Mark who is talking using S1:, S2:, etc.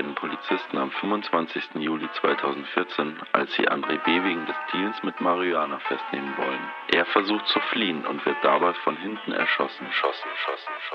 S1: beiden Polizisten am 25. Juli 2014, als sie André B. wegen des Deals mit Marihuana festnehmen wollen. Er versucht zu fliehen und wird dabei von hinten erschossen.